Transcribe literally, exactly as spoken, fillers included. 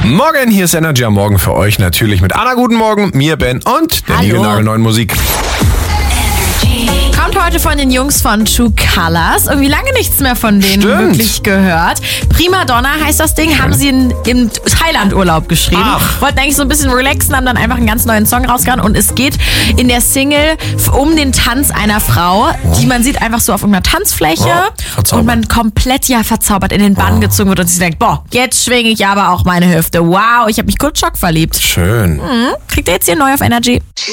Morgen, hier ist Energy am Morgen für euch. Natürlich mit Anna, guten Morgen, mir, Ben und der niegelnagelneuen Musik. Kommt heute von den Jungs von True Colors. Irgendwie lange nichts mehr von denen Stimmt. wirklich gehört. Prima Donna heißt das Ding, haben sie in, im Thailand-Urlaub geschrieben. Ach. Wollten eigentlich so ein bisschen relaxen, haben dann einfach einen ganz neuen Song rausgehauen. Und es geht in der Single um den Tanz einer Frau, oh. die man sieht einfach so auf irgendeiner Tanzfläche. Oh, und man komplett ja verzaubert in den Bann oh. gezogen wird und sie denkt, boah, jetzt schwinge ich aber auch meine Hüfte. Wow, ich habe mich kurz schockverliebt. Schön. Mhm. Kriegt ihr jetzt hier neu auf Energy.